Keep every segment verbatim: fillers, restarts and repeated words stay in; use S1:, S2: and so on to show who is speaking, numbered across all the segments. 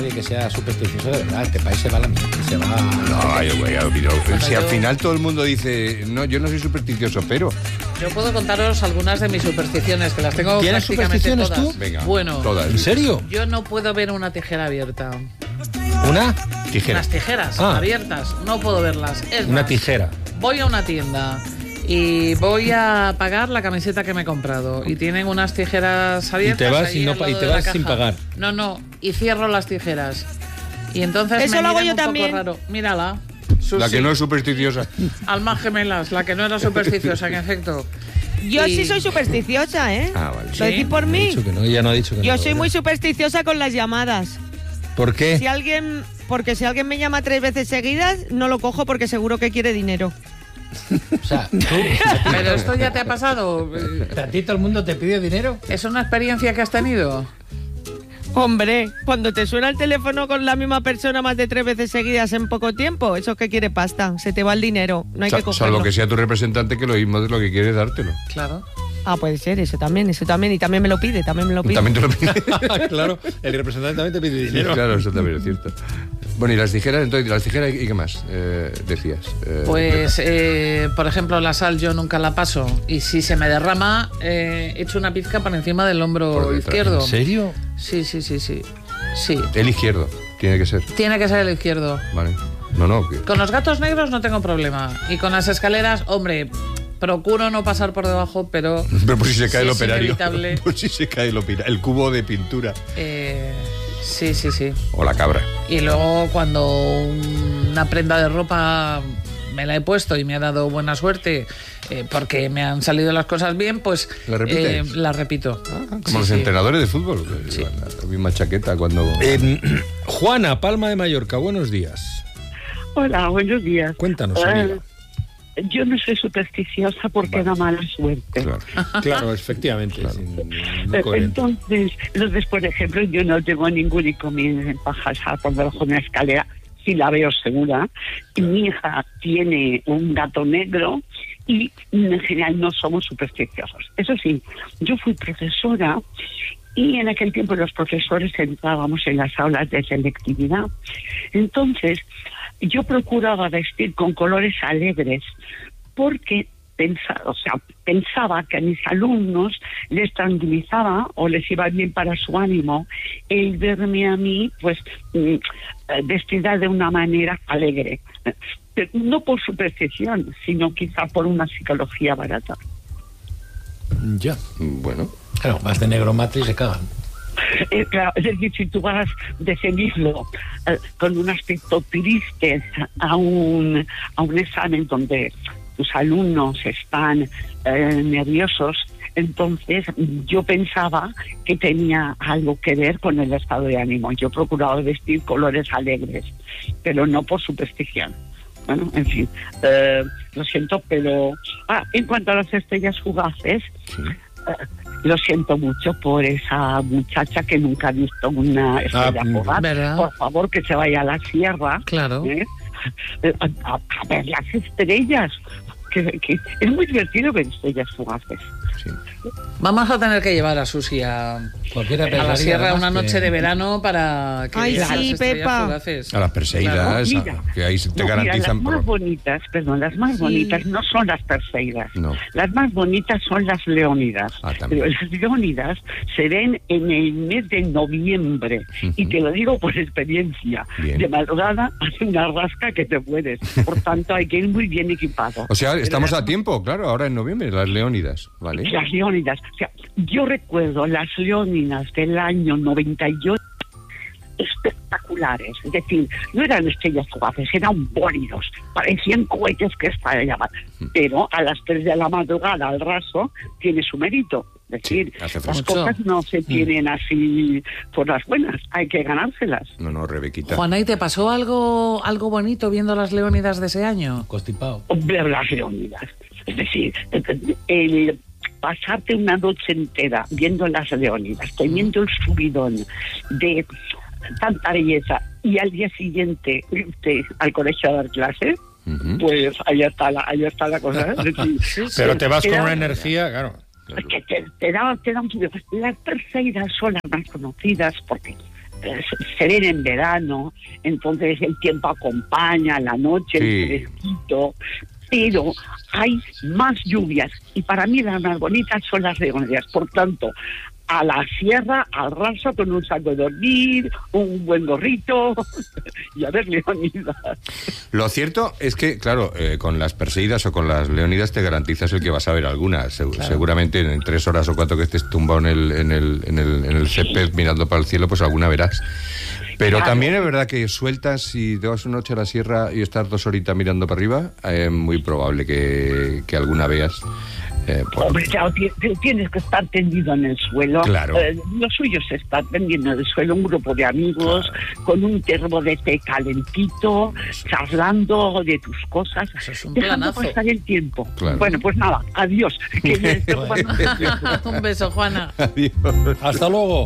S1: que sea supersticioso de verdad, este país se va a la mierda, se va a...
S2: No, yo voy a olvidar. Si al final todo el mundo dice, no, yo no soy supersticioso, pero...
S3: Yo puedo contaros algunas de mis supersticiones, que las tengo
S1: ¿Tienes
S3: prácticamente
S1: supersticiones
S3: todas.
S1: tú?
S2: Venga,
S3: bueno,
S2: todas.
S1: ¿En serio?
S3: yo no puedo ver una tijera abierta.
S1: ¿Una?
S2: Tijera.
S3: Las tijeras
S1: Ah.
S3: abiertas, no puedo verlas. Es
S1: Una
S3: más,
S1: tijera.
S3: voy a una tienda y voy a pagar la camiseta que me he comprado y tienen unas tijeras abiertas.
S1: Y te vas
S3: ahí
S1: y no
S3: al
S1: pa-
S3: lado
S1: y te
S3: de la
S1: vas sin
S3: caja.
S1: pagar.
S3: No, no, y cierro las tijeras. Y entonces
S4: Eso
S3: me
S4: lo hago
S3: miran
S4: yo
S3: un poco
S4: también.
S3: raro. Mírala.
S2: La
S3: Susi.
S2: que no es supersticiosa.
S3: Almas gemelas, la que no era supersticiosa, en efecto.
S4: Yo
S3: Y-
S4: sí soy supersticiosa, ¿eh?
S2: Ah, vale.
S4: ¿Lo decís por
S1: Ha
S4: mí?
S1: dicho que no, ella no ha dicho que
S4: Yo
S1: no.
S4: soy muy supersticiosa con las llamadas.
S1: ¿Por qué?
S4: Si alguien, porque si alguien me llama tres veces seguidas, no lo cojo porque seguro que quiere dinero.
S1: O sea, tú,
S3: Pero esto ya te ha pasado.
S1: ¿a ti todo el mundo te pide dinero?
S3: ¿Es una experiencia que has tenido?
S4: Hombre, cuando te suena el teléfono con la misma persona más de tres veces seguidas en poco tiempo, eso es que quiere pasta, se te va el dinero, no hay
S2: Sa-
S4: que cogerlo.
S2: salvo que sea tu representante, que lo mismo de lo que quiere dártelo.
S3: Claro.
S4: Ah, puede ser, eso también, eso también, y también me lo pide, también me lo pide.
S2: También te lo pide.
S1: Claro, el representante también te pide dinero.
S2: Claro, eso también es cierto. Bueno, y las tijeras, entonces, las tijeras y qué más eh, decías. Eh,
S3: Pues, eh, por ejemplo, la sal yo nunca la paso. Y si se me derrama, eh, echo una pizca por encima del hombro
S2: Por detrás.
S3: izquierdo.
S1: ¿En serio?
S3: Sí, sí, sí, sí. Sí.
S2: El izquierdo, tiene que ser.
S3: Tiene que ser el izquierdo.
S2: Vale. No, no. Que...
S3: Con los gatos negros no tengo problema. Y con las escaleras, hombre, procuro no pasar por debajo, pero...
S2: Pero por si se cae
S3: si
S2: el
S3: es
S2: operario.
S3: inevitable,
S2: Por si se cae el operario. El cubo de pintura.
S3: eh, sí, sí, sí.
S2: O la cabra.
S3: Y luego cuando una prenda de ropa me la he puesto y me ha dado buena suerte eh, porque me han salido las cosas bien, pues
S2: ¿La repites?
S3: eh, la repito.
S2: Ah, como
S3: Sí,
S2: los
S3: sí.
S2: entrenadores de fútbol. que
S3: Sí.
S2: llevan La misma chaqueta cuando...
S1: Eh, Juana, Palma de Mallorca, buenos días.
S5: Hola, buenos días.
S1: Cuéntanos,
S5: Eh,
S1: amiga.
S5: yo no soy supersticiosa porque
S2: Vale.
S5: da mala suerte.
S2: Claro.
S1: Claro, efectivamente. sin- muy
S5: Eh,
S1: coherente.
S5: Entonces, entonces, por ejemplo, yo no tengo ningún inconveniente en pasar por debajo de una escalera si la veo segura. Y mi hija tiene un gato negro y en general no somos supersticiosos. Eso sí, yo fui profesora y en aquel tiempo los profesores entrábamos en las aulas de selectividad. Entonces, yo procuraba vestir con colores alegres porque pensaba, o sea, pensaba que a mis alumnos les tranquilizaba o les iba bien para su ánimo el verme a mí, pues, mm, vestida de una manera alegre. Pero no por superstición, sino quizá por una psicología barata.
S1: Ya.
S2: Bueno.
S1: Claro, vas de negro mate y se cagan.
S5: Eh, claro, es decir, si tú vas de seguirlo eh, con un aspecto triste a un, a un examen donde tus alumnos están eh, nerviosos, entonces yo pensaba que tenía algo que ver con el estado de ánimo. Yo procuraba vestir colores alegres, pero no por superstición. Bueno, en fin, eh, lo siento, pero... Ah, en cuanto a las estrellas fugaces...
S2: Sí.
S5: eh, lo siento mucho por esa muchacha que nunca ha visto una estrella
S1: Ah,
S5: fugaz.
S3: ¿verdad?
S5: Por favor, que se vaya a la sierra.
S3: Claro.
S5: ¿eh? A, a- a ver las estrellas. Que, que es muy divertido ver estrellas fugaces.
S2: Sí.
S3: Vamos a tener que llevar a Susi a,
S1: Cualquiera
S3: a la
S1: pensaría,
S3: sierra
S1: además,
S3: una
S1: que-
S3: noche de verano para que
S4: Ay,
S3: vea
S4: sí,
S3: las estrellas
S4: Pepa.
S3: fugaces.
S2: A las Perseidas,
S3: Claro.
S5: Mira,
S2: a- que ahí se te
S5: No, mira,
S2: garantizan...
S5: las más
S2: por-
S5: bonitas, perdón, las más
S4: Sí.
S5: bonitas no son las perseidas.
S2: No.
S5: Las más bonitas son las leónidas.
S2: Ah, también.
S5: Pero las leónidas se ven en el mes de noviembre.
S2: Ujú.
S5: Y te lo digo por experiencia.
S2: Bien.
S5: De madrugada hace una rasca que te puedes. Por tanto, hay que ir muy bien equipado.
S2: O sea,
S5: Pero
S2: estamos
S5: las-
S2: a tiempo, claro, ahora en noviembre, las leónidas, ¿vale?
S5: Las leónidas. O sea, yo recuerdo las leónidas del año noventa y ocho espectaculares. Es decir, no eran estrellas fugaces, eran bólidos. Parecían cohetes que estallaban. Pero a las tres de la madrugada, al raso, tiene su mérito. Es decir,
S2: Sí, hace
S5: las
S2: fresco.
S5: cosas no se tienen así por las buenas. Hay que ganárselas.
S2: No, no, Rebequita.
S3: Juana, ¿y te pasó algo, algo bonito viendo las leónidas de ese año?
S1: Constipado.
S5: Ver las leónidas. Es decir, el pasarte una noche entera viendo las leónidas, teniendo el subidón de tanta belleza y al día siguiente irte al colegio a dar clases,
S2: Ujú.
S5: pues ahí está la, ahí está la cosa. Es decir,
S1: Pero te vas
S5: te
S1: con
S5: da-
S1: una energía, claro.
S5: es que te, te da, te da un sitio. Las perseidas son las más conocidas porque eh, se ven en verano, entonces el tiempo acompaña, la noche,
S2: Sí.
S5: el fresquito, pero hay más lluvias y para mí las más bonitas son las Leonidas. Por tanto, a la sierra, al raso, con un saco de dormir, un buen gorrito y a ver Leonidas.
S2: Lo cierto es que, claro, eh, con las perseguidas o con las leonidas te garantizas el que vas a ver alguna. Se-
S1: Claro.
S2: Seguramente en tres horas o cuatro que estés tumbado en el, en el, en el, en el césped mirando para el cielo, pues alguna verás. Pero
S5: Claro.
S2: también es verdad que sueltas y te vas una noche a la sierra y estás dos horitas mirando para arriba, es muy probable que, que alguna veas. Eh, por-
S5: Hombre, claro, ti- ti- tienes que estar tendido en el suelo.
S2: Claro.
S5: Eh, lo suyo es estar tendido en el suelo, un grupo de amigos, con un termo de té calentito, charlando de tus cosas,
S3: Eso es un
S5: dejando
S3: planazo.
S5: pasar el tiempo.
S2: Claro.
S5: Bueno, pues nada, adiós. Que me estoy
S1: Bueno.
S5: tomando-
S3: Un beso, Juana.
S2: Adiós.
S1: Hasta luego.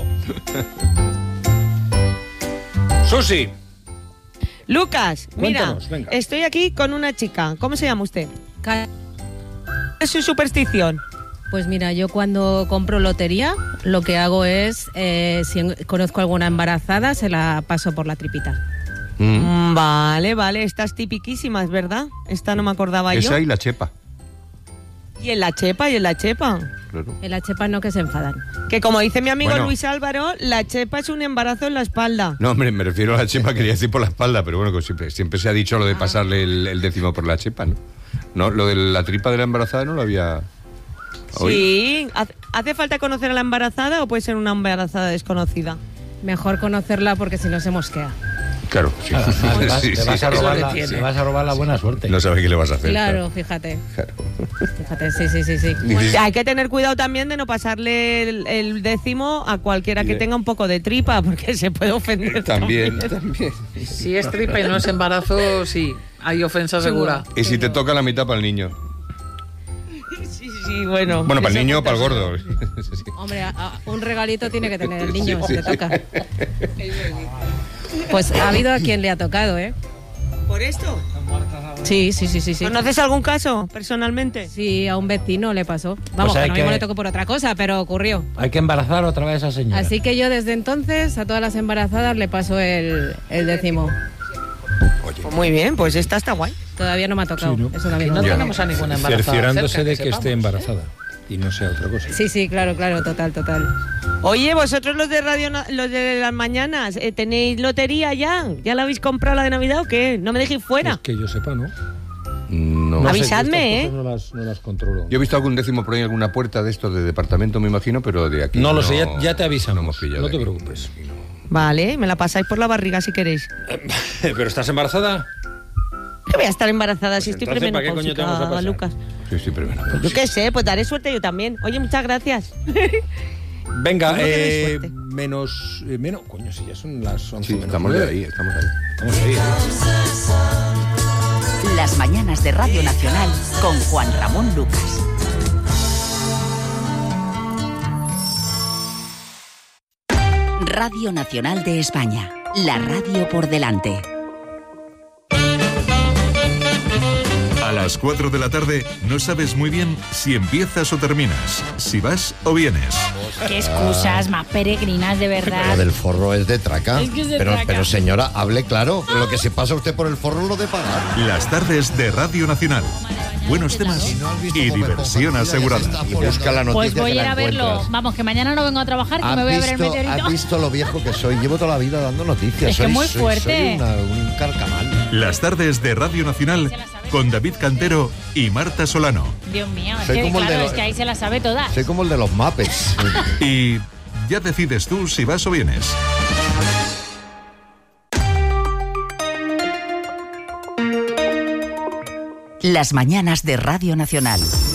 S1: Susi.
S4: Lucas, mira,
S1: Cuéntanos, venga.
S4: estoy aquí con una chica. ¿Cómo se llama usted?
S6: Ca-
S4: ¿Es su superstición?
S6: Pues mira, yo cuando compro lotería, lo que hago es, eh, si en- conozco alguna embarazada, se la paso por la tripita.
S2: Mm.
S4: Mm, vale, vale, estas tipiquísimas, ¿verdad? Esta no me acordaba yo.
S2: Esa y la chepa.
S4: Y en la chepa, y en la chepa.
S2: Claro.
S6: En la chepa no, que se enfadan.
S4: Que como dice mi amigo
S2: Bueno.
S4: Luis Álvaro, la chepa es un embarazo en la espalda.
S2: No, hombre, me refiero a la chepa, quería decir por la espalda, pero bueno, que siempre, siempre se ha dicho lo de pasarle el, el décimo por la chepa, ¿no? No, lo de la tripa de la embarazada no lo había oído.
S4: Sí, ¿hace- ¿hace falta conocer a la embarazada o puede ser una embarazada desconocida?
S6: Mejor conocerla porque si no se mosquea.
S2: Claro, sí.
S7: Claro, te vas-
S2: Sí,
S7: te
S2: sí,
S7: vas a
S2: sí.
S7: robar
S3: Eso
S7: la-
S3: que tiene.
S7: te vas a robar la buena suerte.
S2: No sabe qué le vas a hacer.
S6: Claro, fíjate.
S2: Claro.
S6: Fíjate, sí, sí, sí, sí.
S2: Y dices,
S4: Hay que tener cuidado también de no pasarle el, el décimo a cualquiera que
S2: Bien.
S4: tenga un poco de tripa, porque se puede ofender.
S2: También, también.
S3: Si es tripa y no es embarazo, sí, hay ofensa segura.
S2: Y si te toca la mitad para el niño.
S4: Sí, sí, bueno.
S2: Bueno, para el
S6: Eso
S2: niño o para el
S6: cuenta.
S2: gordo. Sí.
S6: Hombre, a- a- un regalito tiene que tener el niño,
S2: Sí,
S6: si
S2: sí.
S6: le toca. Pues ha habido a quien le ha tocado, ¿eh?
S4: ¿Por esto?
S6: Sí, sí, sí, sí, sí.
S4: ¿Conoces algún caso personalmente?
S6: Sí, a un vecino le pasó. Vamos,
S7: Pues hay
S6: que no mismo
S7: que-
S6: le tocó por otra cosa, pero ocurrió.
S7: Hay que embarazar otra vez a esa señora.
S6: Así que yo desde entonces a todas las embarazadas le paso el, el décimo.
S4: Pues muy bien, pues esta está guay.
S6: Todavía no me ha tocado.
S1: Sí, ¿no?
S6: Eso también.
S3: No
S2: Ya.
S3: tenemos a ninguna embarazada
S1: Cerciorándose
S3: cerca,
S1: de que esté
S3: sepamos.
S1: embarazada y no sea otra cosa.
S6: Sí, sí, claro, claro, total, total.
S4: Oye, vosotros los de radio, Na- los de las mañanas, eh, ¿tenéis lotería ya? ¿Ya la habéis comprado la de Navidad o qué? No me dejéis fuera.
S1: Es que yo sepa, ¿no?
S2: No.
S1: No sé,
S4: Avisadme,
S1: estas cosas No las, no las controlo.
S2: Yo he visto algún décimo por ahí en alguna puerta de estos de departamento, me imagino, pero de aquí.
S1: No lo sé, ya, ya te
S2: no
S1: avisamos.
S2: hemos pillado
S1: No
S2: de
S1: te
S2: aquí.
S1: preocupes.
S4: Vale, me la pasáis por la barriga si queréis.
S1: ¿Pero estás embarazada?
S4: ¿Qué voy a estar embarazada si
S1: Pues
S4: estoy
S1: entonces, ¿para qué coño te vamos a
S4: premenopáusica,
S1: pasar?
S4: Lucas?
S2: Sí, sí, pero bueno.
S4: Yo qué sé, pues daré suerte yo también. Oye, muchas gracias.
S1: Venga,
S4: ¿Cómo tenéis
S1: eh,
S4: suerte?
S1: menos, eh, menos... Coño, si ya son las once
S2: Sí,
S1: menos
S2: estamos de
S1: nueve.
S2: ahí, estamos ahí.
S1: Estamos ahí.
S8: Las mañanas de Radio Nacional con Juan Ramón Lucas. Radio Nacional de España. La radio por delante.
S9: A las cuatro de la tarde no sabes muy bien si empiezas o terminas, si vas o vienes.
S10: Qué excusas más peregrinas, de
S11: Lo
S10: verdad.
S11: del forro es de traca.
S10: Es que es de
S11: pero,
S10: traca.
S11: pero señora, hable claro. Lo que se pasa usted por el forro es lo de pagar.
S9: Las tardes de Radio Nacional. Buenos temas
S11: Y no has visto
S9: y
S11: cómo me
S9: diversión
S11: pongo partida,
S9: asegurada.
S11: ya se está Y busca la noticia
S10: Pues voy
S11: que
S10: a ir
S11: la
S10: a verlo.
S11: encuentras.
S10: Vamos, que mañana no vengo a trabajar, que
S11: ¿Has
S10: me voy a ver el
S11: visto,
S10: meteorito.
S11: has visto lo viejo que soy? Llevo toda la vida dando noticias.
S10: Es que
S11: soy,
S10: muy
S11: soy-
S10: fuerte.
S11: soy una- un carcamal.
S9: Las tardes de Radio Nacional con David Cantero y Marta Solano.
S10: Dios mío, es
S11: Soy
S10: que
S11: como el de
S10: claro,
S11: los-
S10: es que ahí se las sabe todas.
S11: Soy como el de los Muppets.
S9: Y ya decides tú si vas o vienes.
S8: Las mañanas de Radio Nacional.